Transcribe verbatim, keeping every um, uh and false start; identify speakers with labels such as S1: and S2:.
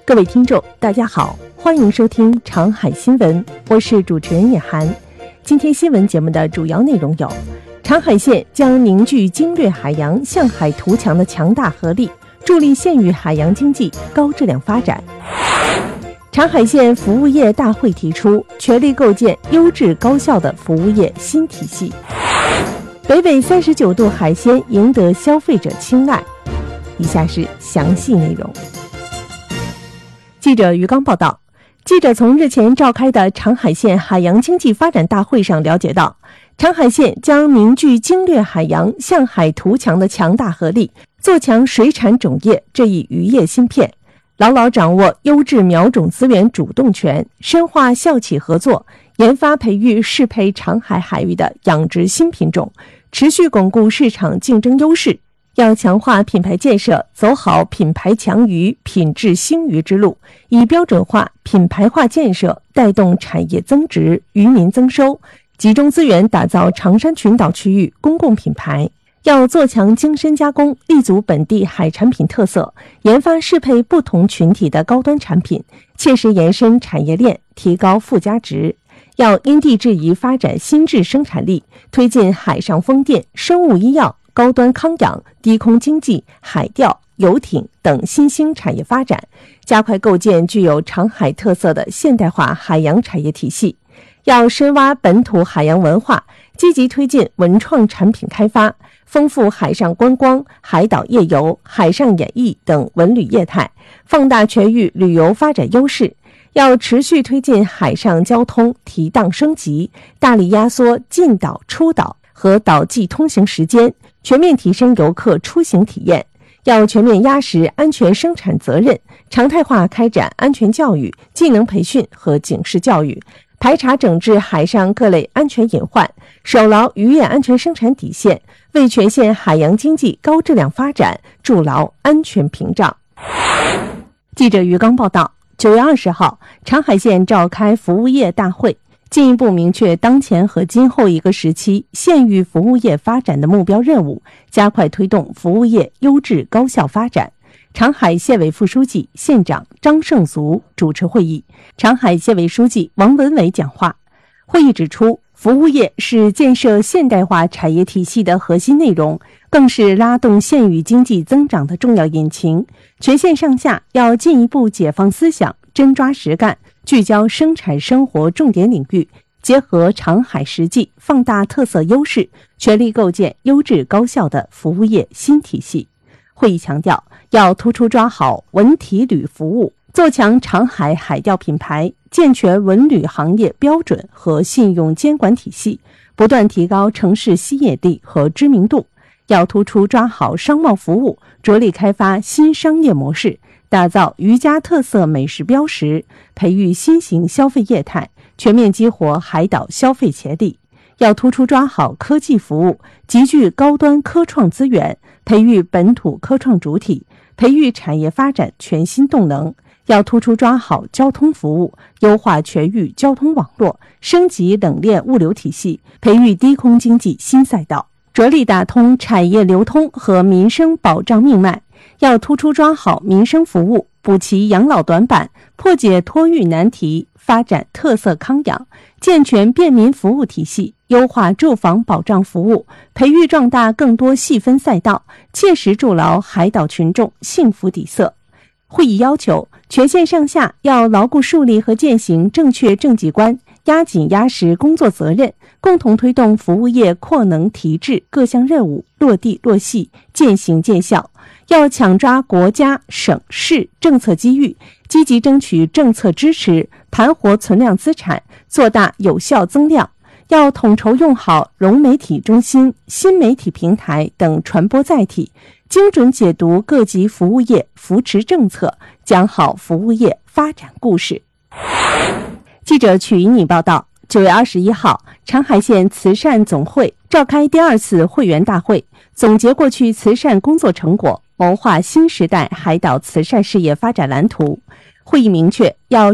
S1: 各位听众大家好，欢迎收听长海新闻，我是主持人叶涵。今天新闻节目的主要内容有：长海县将凝聚经略海洋向海图强的强大合力，助力县域海洋经济高质量发展。长海县服务业大会提出，全力构建优质高效的服务业新体系。北纬三十九度海鲜赢得消费者青睐。以下是详细内容。记者于刚报道，记者从日前召开的长海县海洋经济发展大会上了解到，长海县将凝聚经略海洋向海图强的强大合力，做强水产种业这一渔业芯片，牢牢掌握优质苗种资源主动权，深化校企合作，研发培育适配长海海域的养殖新品种，持续巩固市场竞争优势。要强化品牌建设，走好品牌强渔、品质兴渔之路，以标准化、品牌化建设带动产业增值、渔民增收，集中资源打造长山群岛区域公共品牌。要做强精深加工，立足本地海产品特色，研发适配不同群体的高端产品，切实延伸产业链，提高附加值。要因地制宜发展新质生产力，推进海上风电、生物医药、高端康养、低空经济、海钓、游艇等新兴产业发展，加快构建具有长海特色的现代化海洋产业体系。要深挖本土海洋文化，积极推进文创产品开发，丰富海上观光、海岛夜游、海上演艺等文旅业态，放大全域旅游发展优势。要持续推进海上交通提档升级，大力压缩进岛、出岛和岛际通行时间，全面提升游客出行体验。要全面压实安全生产责任，常态化开展安全教育、技能培训和警示教育，排查整治海上各类安全隐患，守牢渔业安全生产底线，为全县海洋经济高质量发展筑牢安全屏障。记者于刚报道，九月二十号，长海县召开服务业大会，进一步明确当前和今后一个时期县域服务业发展的目标任务，加快推动服务业优质高效发展。长海县委副书记、县长张胜足主持会议，长海县委书记王文伟讲话。会议指出，服务业是建设现代化产业体系的核心内容，更是拉动县域经济增长的重要引擎。全县上下要进一步解放思想，真抓实干，聚焦生产生活重点领域，结合长海实际，放大特色优势，全力构建优质高效的服务业新体系。会议强调，要突出抓好文体旅服务，做强长海海钓品牌，健全文旅行业标准和信用监管体系，不断提高城市吸引力和知名度。要突出抓好商贸服务，着力开发新商业模式，打造渔家特色美食标识，培育新型消费业态，全面激活海岛消费潜力。要突出抓好科技服务，集聚高端科创资源，培育本土科创主体，培育产业发展全新动能。要突出抓好交通服务，优化全域交通网络，升级冷链物流体系，培育低空经济新赛道，着力打通产业流通和民生保障命脉。要突出抓好民生服务，补齐养老短板，破解托育难题，发展特色康养，健全便民服务体系，优化住房保障服务，培育壮大更多细分赛道，切实筑牢海岛群众幸福底色。会议要求，全县上下要牢固树立和践行正确政绩观，压紧压实工作责任，共同推动服务业扩能提质各项任务落地落细，渐行渐效。要抢抓国家、省市政策机遇，积极争取政策支持，盘活存量资产，做大有效增量。要统筹用好融媒体中心、新媒体平台等传播载体，精准解读各级服务业扶持政策，讲好服务业发展故事。记者曲一妮报道，九月二十一号，长海县慈善总会召开第二次会员大会，总结过去慈善工作成果，谋划新时代海岛慈善事业发展蓝图。会议明确，要